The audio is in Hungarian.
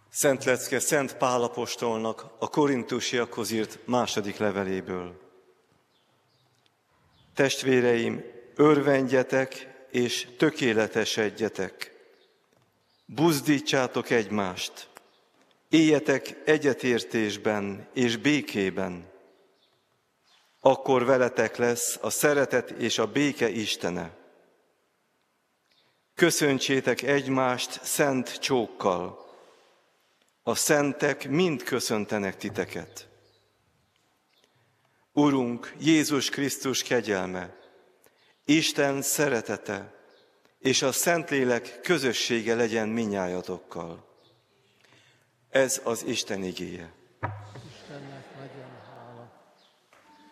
Szent lecke Szent Pál apostolnak a korintusiakhoz írt második leveléből. Testvéreim, örvendjetek és tökéletesedjetek. Buzdítsátok egymást. Éljetek egyetértésben és békében. Akkor veletek lesz a szeretet és a béke Istene. Köszöntsétek egymást szent csókkal. A szentek mind köszöntenek titeket. Urunk, Jézus Krisztus kegyelme, Isten szeretete és a Szentlélek közössége legyen minnyájatokkal. Ez az Isten igéje.